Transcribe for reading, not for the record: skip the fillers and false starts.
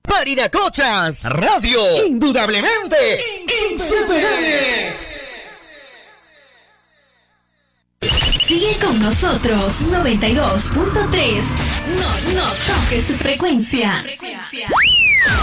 Parinacochas Radio, indudablemente insuperables. Sigue con nosotros, 92.3. No toques tu frecuencia.